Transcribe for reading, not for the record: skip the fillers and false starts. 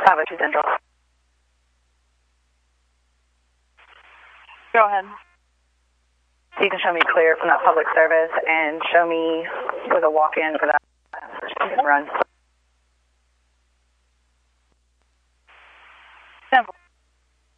502 Central. Go ahead. So you can show me clear from that public service and show me with a walk-in for that run. Simple.